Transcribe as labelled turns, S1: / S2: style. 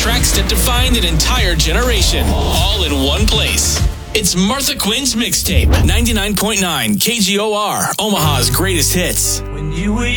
S1: tracks that defined an entire generation, all in one place. It's Martha Quinn's Mixtape, 99.9 KGOR, Omaha's greatest hits.
S2: When you were